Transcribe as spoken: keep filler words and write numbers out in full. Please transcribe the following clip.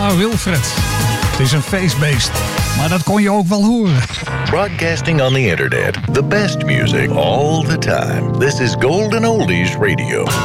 Ella Wilfred. Het is een feestbeest, maar dat kon je ook wel horen. Broadcasting on the internet. The best music all the time. This is Golden Oldies Radio.